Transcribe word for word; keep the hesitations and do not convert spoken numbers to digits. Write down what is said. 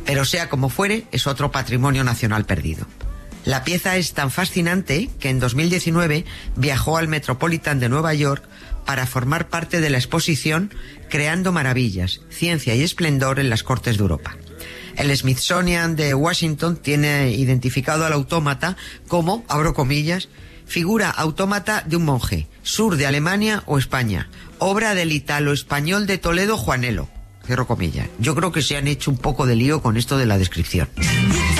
Pero sea como fuere, es otro patrimonio nacional perdido. La pieza es tan fascinante que en dos mil diecinueve viajó al Metropolitan de Nueva York para formar parte de la exposición Creando Maravillas, Ciencia y Esplendor en las Cortes de Europa. El Smithsonian de Washington tiene identificado al autómata como, abro comillas, figura autómata de un monje, sur de Alemania o España, obra del italo-español de Toledo Juanelo, cierro comillas. Yo creo que se han hecho un poco de lío con esto de la descripción.